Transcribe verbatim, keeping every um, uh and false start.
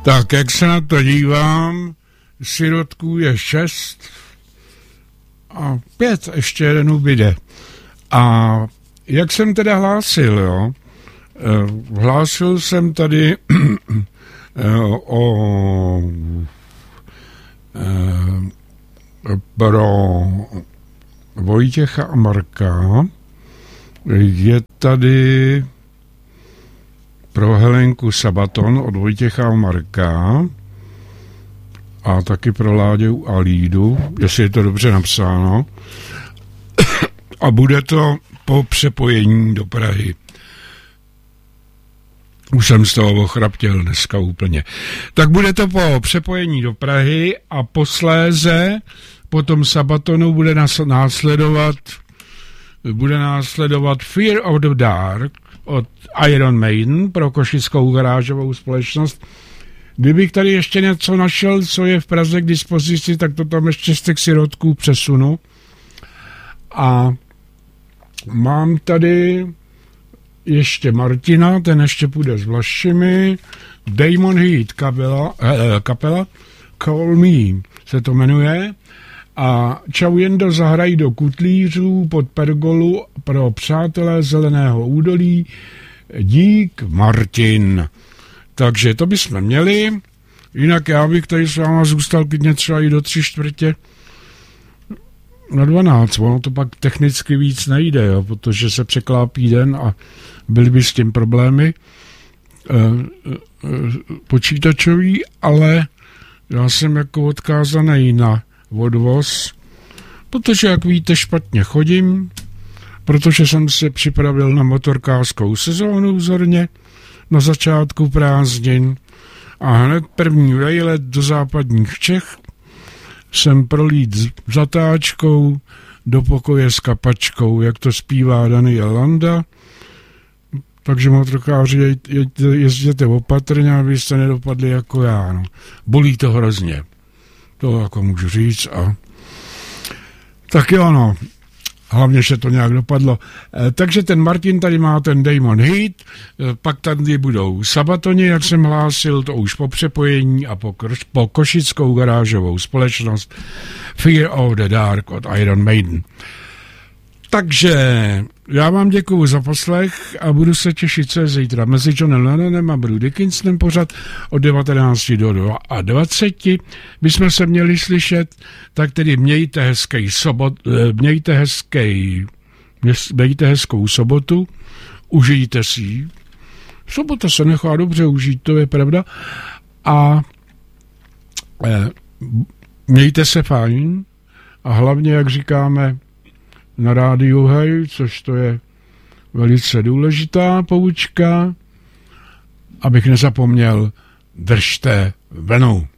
Tak, jak se na to dívám, sirotků je šest a pět ještě jeden ubyde. A jak jsem teda hlásil, jo? Hlásil jsem tady o pro Vojtěcha a Marka, je tady pro Helenku Sabaton od Vojtěcha a Marka a taky pro Láďu a Lídu, jestli je to dobře napsáno. A bude to po přepojení do Prahy. Už jsem z toho ochraptěl dneska úplně. Tak bude to po přepojení do Prahy a posléze po tom Sabatonu bude následovat bude následovat Fear of the Dark od Iron Maiden pro košickou garážovou společnost. Kdybych tady ještě něco našel, co je v Praze k dispozici, tak to tam ještě z těch sirotků přesunu. A mám tady ještě Martina, ten ještě půjde s Vlašimi, Damon Heat kapela, eh, kapela Call Me se to jmenuje, a Čau Jendo zahrají do Kutlířů pod pergolu pro přátelé Zeleného údolí. Dík Martin. Takže to bychom měli. Jinak já bych tady s váma zůstal klidně třeba i do tři čtvrtě na dvanáct. Ono to pak technicky víc nejde, jo, protože se překlápí den a byly by s tím problémy e, e, počítačový, ale já jsem jako odkázaný na odvoz, protože, jak víte, špatně chodím, protože jsem si připravil na motorkářskou sezónu vzorně na začátku prázdnin a hned první vejlet do západních Čech jsem prolít s zatáčkou do pokoje s kapačkou, jak to zpívá Daniel Landa. Takže motorkáři, jezděte opatrně, abyste nedopadli jako já. No. Bolí to hrozně. To jako můžu říct. A tak jo, no. Hlavně, že to nějak dopadlo. E, takže ten Martin tady má ten Damon Heat, e, pak tady budou Sabatoni, jak jsem hlásil, to už po přepojení a po, po košickou garážovou společnost Fear of the Dark od Iron Maiden. Takže já vám děkuju za poslech a budu se těšit, co je zítra mezi Johnem Lennonem a Bruce Dickinsonem pořad od devatenácti do dvaceti. Bychom se měli slyšet, tak tedy mějte hezký sobot, mějte hezký, mějte hezkou sobotu, užijte si ji. Sobota se nechá dobře užít, to je pravda. A eh, mějte se fajn a hlavně, jak říkáme na rádiu Hej, což to je velice důležitá poučka, abych nezapomněl, držte venu.